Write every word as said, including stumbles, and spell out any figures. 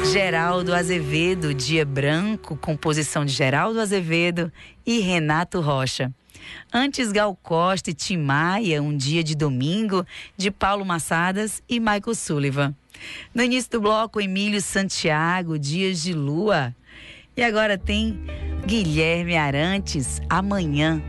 Geraldo Azevedo, Dia Branco, composição de Geraldo Azevedo e Renato Rocha. Antes, Gal Costa e Tim Maia, Um Dia de Domingo, de Paulo Massadas e Michael Sullivan. No início do bloco, Emílio Santiago, Dias de Lua. E agora tem Guilherme Arantes, Amanhã.